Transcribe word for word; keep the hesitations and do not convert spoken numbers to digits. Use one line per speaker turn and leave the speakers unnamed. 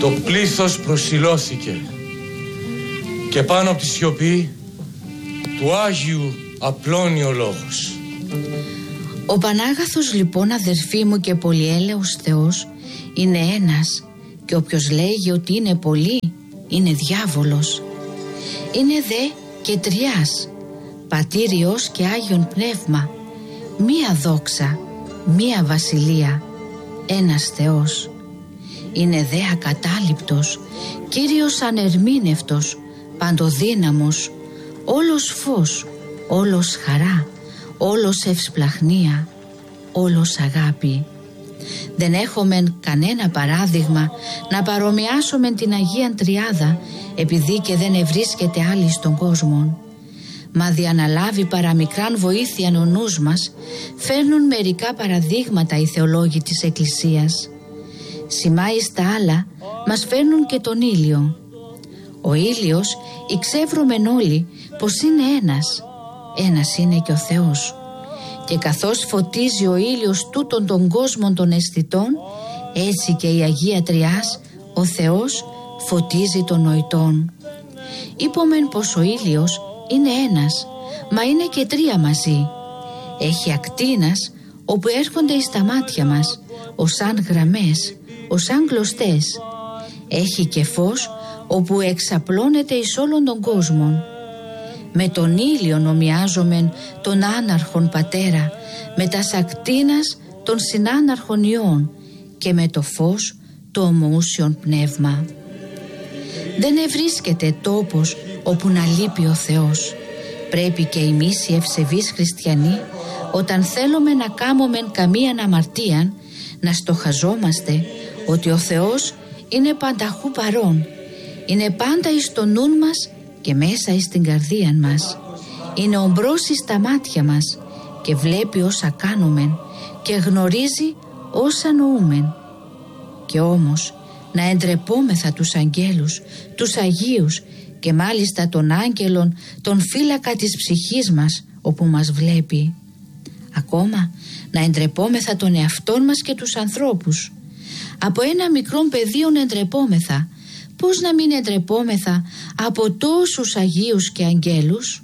Το πλήθος προσιλώθηκε και πάνω από τη σιωπή του Άγιου απλώνει ο λόγος.
Ο Πανάγαθος λοιπόν, αδερφοί μου και πολυέλεος Θεός, είναι ένας, και όποιος λέγει ότι είναι πολύ είναι διάβολος. Είναι δε και τριάς, Πατήρ, Υιός και Άγιον Πνεύμα, μία δόξα, μία βασιλεία, ένας Θεός. Είναι δε ακατάληπτος, Κύριος ανερμήνευτος, παντοδύναμος, όλος φως, όλος χαρά, όλος ευσπλαχνία, όλος αγάπη. Δεν έχομεν κανένα παράδειγμα να παρομοιάσομεν την Αγίαν Τριάδα, επειδή και δεν ευρίσκεται άλλη στον κόσμο. Μα διαναλάβει παραμικράν βοήθειαν ο νους μας, φέρνουν μερικά παραδείγματα οι θεολόγοι της Εκκλησίας. Σημάει στα άλλα μας φέρνουν και τον ήλιο. Ο ήλιος εξεύρωμεν όλοι πως είναι ένας, ένας είναι και ο Θεός. Και καθώς φωτίζει ο ήλιος τούτον τον κόσμο των αισθητών, έτσι και η Αγία Τριάς, ο Θεός, φωτίζει των νοητών. Είπομεν πως ο ήλιος είναι ένας, μα είναι και τρία μαζί. Έχει ακτίνας όπου έρχονται εις τα μάτια μας, ως σαν γραμμές, ως σαν κλωστές. Έχει και φως όπου εξαπλώνεται εις όλων των κόσμων. Με τον ήλιο νομιάζομεν τον άναρχον πατέρα, με τας ακτίνας των συνάναρχων ιών και με το φως το ομοούσιον πνεύμα. Δεν ευρίσκεται τόπος όπου να λείπει ο Θεός. Πρέπει και εμείς οι ευσεβείς χριστιανοί, όταν θέλουμε να κάμομεν καμίαν αμαρτίαν, να στοχαζόμαστε ότι ο Θεός είναι πανταχού παρών, είναι πάντα εις το νουν μας και μέσα εις την καρδία μας. Είναι ομπρός εις τα μάτια μας και βλέπει όσα κάνομεν και γνωρίζει όσα νοούμεν. Και όμως να εντρεπόμεθα τους αγγέλους, τους Αγίους και μάλιστα τον άγγελον, τον φύλακα της ψυχής μας, όπου μας βλέπει. Ακόμα να εντρεπόμεθα τον εαυτόν μας και τους ανθρώπους. Από ένα μικρόν πεδίον εντρεπόμεθα, πώς να μην εντρεπόμεθα από τόσους Αγίους και αγγέλους?